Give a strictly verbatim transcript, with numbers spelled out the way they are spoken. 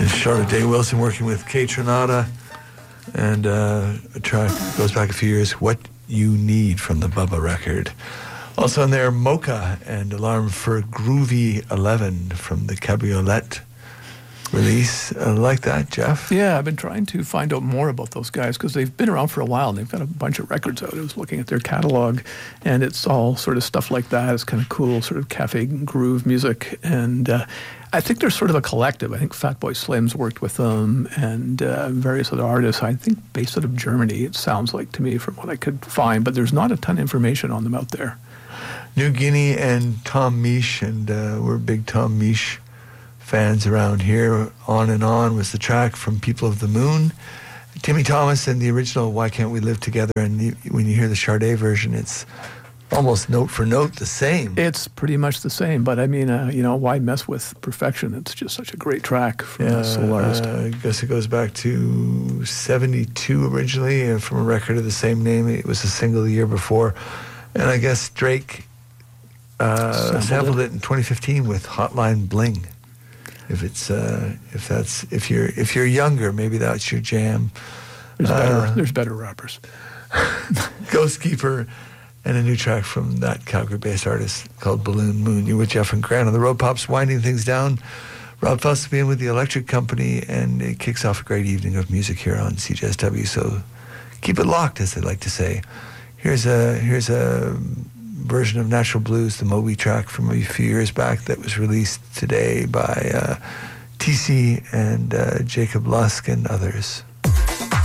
Charlotte Day Wilson working with Kaytranada, and uh, a track goes back a few years, What You Need from the Bubba record. Also in there, Mocha and Alarm for Groovy eleven from the Cabriolet release. Uh, like that, Jeff? Yeah, I've been trying to find out more about those guys because they've been around for a while and they've got a bunch of records out. I was looking at their catalog and it's all sort of stuff like that. It's kind of cool, sort of cafe groove music. And uh, I think they're sort of a collective. I think Fatboy Slim's worked with them and uh, various other artists, I think based out of Germany, it sounds like to me from what I could find, but there's not a ton of information on them out there. New Guinea and Tom Misch, and uh, we're big Tom Misch fans around here. On and On was the track from People of the Moon. Timmy Thomas and the original Why Can't We Live Together, and you, when you hear the Sade version, it's almost note for note the same. It's pretty much the same, but I mean, uh, you know, why mess with perfection? It's just such a great track from yeah, a soul artist. Uh, I guess it goes back to seventy-two originally, and from a record of the same name. It was a single the year before. And I guess Drake uh, sampled, sampled it. it in twenty fifteen with Hotline Bling. If it's uh, if that's if you're if you're younger, maybe that's your jam. There's uh, better there's better rappers. Ghost Keeper, and a new track from that Calgary-based artist called Balloon Moon. You're with Jeff and Grant on the Road Pops, winding things down. Rob Fuss will be in with the Electric Company, and it kicks off a great evening of music here on C J S W. So keep it locked, as they like to say. Here's a here's a version of Natural Blues, the Moby track from a few years back that was released today by uh, T C and uh, Jacob Lusk and others.